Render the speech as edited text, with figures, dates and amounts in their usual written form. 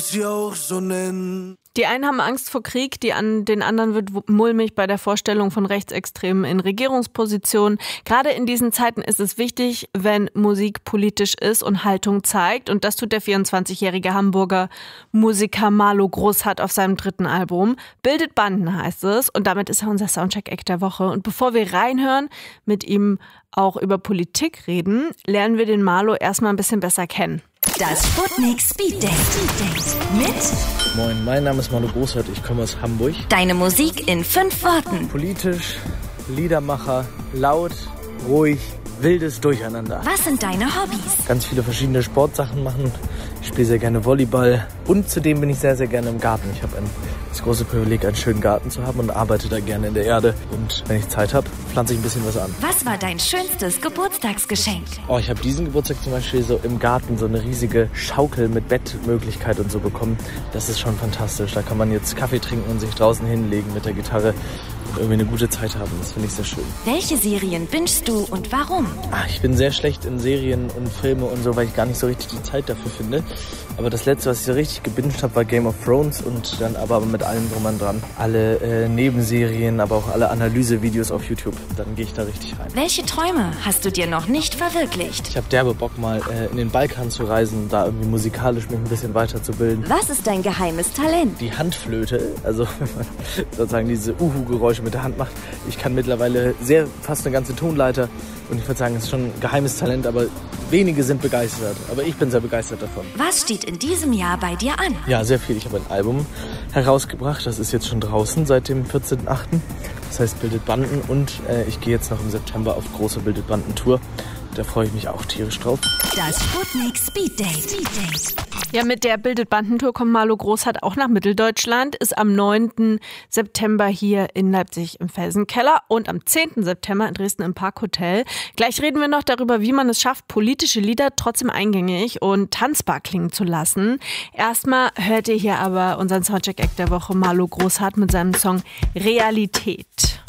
sie auch so nennen. Die einen haben Angst vor Krieg, den anderen wird mulmig bei der Vorstellung von Rechtsextremen in Regierungspositionen. Gerade in diesen Zeiten ist es wichtig, wenn Musik politisch ist und Haltung zeigt. Und das tut der 24-jährige Hamburger Musiker Marlo Großhardt auf seinem 3. Album. Bildet Banden heißt es. Und damit ist er unser Soundcheck-Act der Woche. Und bevor wir reinhören, mit ihm auch über Politik reden, lernen wir den Marlo erstmal ein bisschen besser kennen. Das Sputnik Speed Date mit Moin, mein Name ist Marlo Großhardt, ich komme aus Hamburg. Deine Musik in 5 Worten. Politisch, Liedermacher, laut, ruhig, wildes Durcheinander. Was sind deine Hobbys? Ganz viele verschiedene Sportsachen machen. Ich spiele sehr gerne Volleyball und zudem bin ich sehr, sehr gerne im Garten. Ich habe das große Privileg, einen schönen Garten zu haben und arbeite da gerne in der Erde. Und wenn ich Zeit habe, pflanze ich ein bisschen was an. Was war dein schönstes Geburtstagsgeschenk? Ich habe diesen Geburtstag zum Beispiel so im Garten so eine riesige Schaukel mit Bettmöglichkeit und so bekommen. Das ist schon fantastisch. Da kann man jetzt Kaffee trinken und sich draußen hinlegen mit der Gitarre und irgendwie eine gute Zeit haben. Das finde ich sehr schön. Welche Serien bingest du und warum? Ich bin sehr schlecht in Serien und Filme und so, weil ich gar nicht so richtig die Zeit dafür finde. Aber das letzte, was ich so richtig gebinged habe, war Game of Thrones und dann aber mit allem drum und dran. Alle Nebenserien, aber auch alle Analysevideos auf YouTube. Dann gehe ich da richtig rein. Welche Träume hast du dir noch nicht verwirklicht? Ich habe derbe Bock, mal in den Balkan zu reisen, da irgendwie musikalisch mich ein bisschen weiterzubilden. Was ist dein geheimes Talent? Die Handflöte, also wenn man sozusagen diese Uhu-Geräusche mit der Hand macht. Ich kann mittlerweile fast eine ganze Tonleiter und ich würde sagen, es ist schon ein geheimes Talent, aber wenige sind begeistert. Aber ich bin sehr begeistert davon. Was steht in diesem Jahr bei dir an? Ja, sehr viel. Ich habe ein Album herausgebracht, das ist jetzt schon draußen seit dem 14.8. Das heißt Bildet Banden und ich gehe jetzt noch im September auf große Bildet Banden Tour. Da freue ich mich auch tierisch drauf. Das Sputnik Speed Date. Ja, mit der Bildet Bandentour kommt Marlo Großhardt auch nach Mitteldeutschland, ist am 9. September hier in Leipzig im Felsenkeller und am 10. September in Dresden im Parkhotel. Gleich reden wir noch darüber, wie man es schafft, politische Lieder trotzdem eingängig und tanzbar klingen zu lassen. Erstmal hört ihr hier aber unseren Soundcheck-Act der Woche, Marlo Großhardt mit seinem Song Realität.